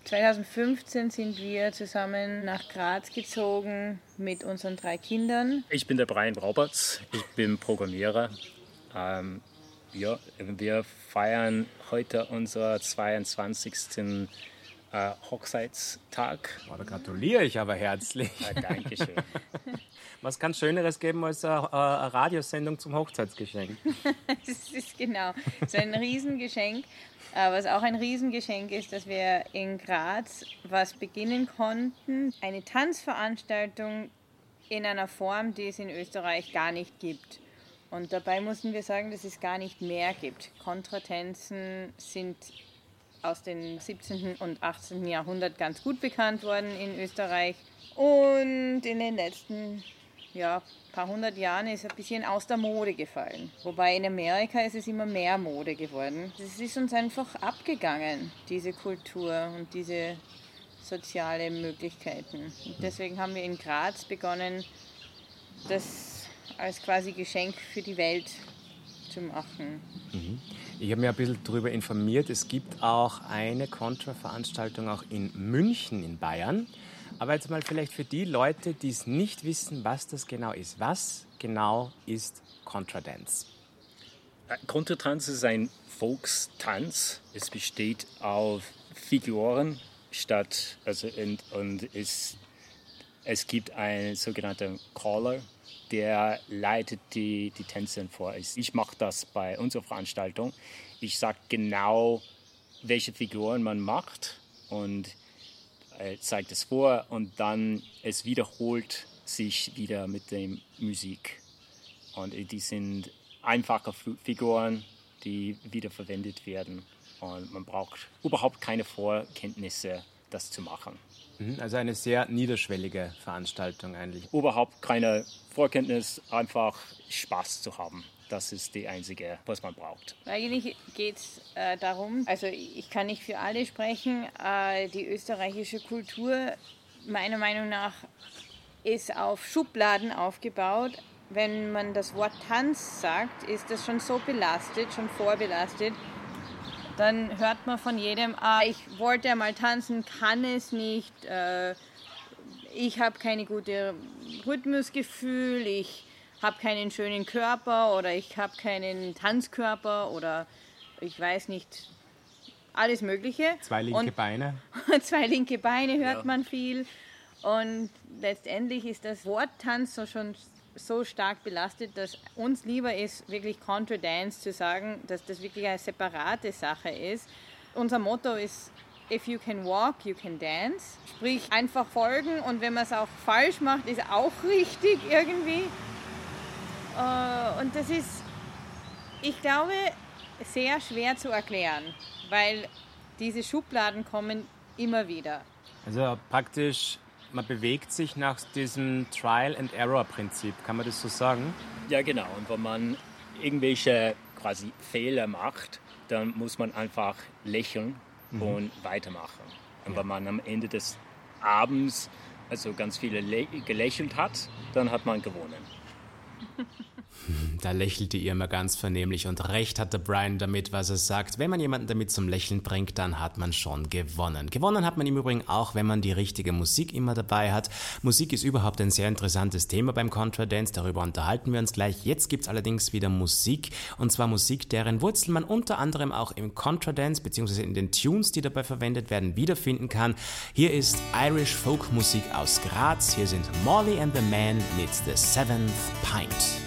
2015 sind wir zusammen nach Graz gezogen mit unseren 3 Kindern. Ich bin der Brian Roberts, ich bin Programmierer. Wir feiern heute unseren 22. Hochzeitstag. Oh, da gratuliere ich aber herzlich. Ja, Dankeschön. Was kann Schöneres geben als eine Radiosendung zum Hochzeitsgeschenk? Das ist genau so ein Riesengeschenk. Was auch ein Riesengeschenk ist, dass wir in Graz was beginnen konnten. Eine Tanzveranstaltung in einer Form, die es in Österreich gar nicht gibt. Und dabei mussten wir sagen, dass es gar nicht mehr gibt. Kontratanzen sind aus dem 17. und 18. Jahrhundert ganz gut bekannt worden in Österreich. Und in den letzten paar 100 Jahren ist ein bisschen aus der Mode gefallen. Wobei in Amerika ist es immer mehr Mode geworden. Es ist uns einfach abgegangen, diese Kultur und diese soziale Möglichkeiten. Und deswegen haben wir in Graz begonnen, das als quasi Geschenk für die Welt zu machen. Ich habe mich ein bisschen darüber informiert. Es gibt auch eine Contra-Veranstaltung auch in München in Bayern. Aber jetzt mal vielleicht für die Leute, die es nicht wissen, was das genau ist. Was genau ist Contra-Dance? Contra-Tanz ist ein Volkstanz. Es besteht auf Figuren und es gibt einen sogenannten Caller, der leitet die Tänze vor. Ich mache das bei unserer Veranstaltung. Ich sage genau, welche Figuren man macht und zeigt es vor und dann es wiederholt sich wieder mit der Musik. Und die sind einfache Figuren, die wiederverwendet werden. Und man braucht überhaupt keine Vorkenntnisse, das zu machen. Also eine sehr niederschwellige Veranstaltung eigentlich. Überhaupt keine Vorkenntnis, einfach Spaß zu haben. Das ist die einzige, was man braucht. Eigentlich geht es darum, also ich kann nicht für alle sprechen, die österreichische Kultur meiner Meinung nach ist auf Schubladen aufgebaut. Wenn man das Wort Tanz sagt, ist das schon so belastet, schon vorbelastet. Dann hört man von jedem, ich wollte mal tanzen, kann es nicht, ich habe keine gute Rhythmusgefühl, ich habe keinen schönen Körper oder ich habe keinen Tanzkörper oder ich weiß nicht, alles Mögliche. 2 linke Beine. 2 linke Beine hört man viel. Und letztendlich ist das Wort Tanz schon so stark belastet, dass uns lieber ist, wirklich Contra Dance zu sagen, dass das wirklich eine separate Sache ist. Unser Motto ist, if you can walk, you can dance. Sprich, einfach folgen und wenn man es auch falsch macht, ist auch richtig irgendwie. Und das ist, ich glaube, sehr schwer zu erklären, weil diese Schubladen kommen immer wieder. Also praktisch, man bewegt sich nach diesem Trial-and-Error-Prinzip, kann man das so sagen? Ja, genau. Und wenn man irgendwelche quasi Fehler macht, dann muss man einfach lächeln und weitermachen. Und wenn man am Ende des Abends also ganz viele gelächelt hat, dann hat man gewonnen. Da lächelte ihr immer ganz vernehmlich und recht hat der Brian damit, was er sagt. Wenn man jemanden damit zum Lächeln bringt, dann hat man schon gewonnen. Gewonnen hat man im Übrigen auch, wenn man die richtige Musik immer dabei hat. Musik ist überhaupt ein sehr interessantes Thema beim Contra Dance, darüber unterhalten wir uns gleich. Jetzt gibt's allerdings wieder Musik, und zwar Musik, deren Wurzeln man unter anderem auch im Contra Dance bzw. in den Tunes, die dabei verwendet werden, wiederfinden kann. Hier ist Irish Folk Musik aus Graz. Hier sind Molly and the Man mit The Seventh Pint.